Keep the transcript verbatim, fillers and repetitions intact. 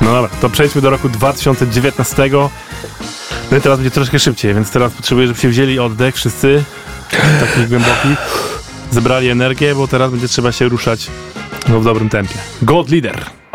No dobra, to przejdźmy do roku dwa tysiące dziewiętnastego. No i teraz będzie troszkę szybciej, więc teraz potrzebuję, żebyście wzięli oddech wszyscy, taki głęboki, zebrali energię, bo teraz będzie trzeba się ruszać no, w dobrym tempie. Gold Leader.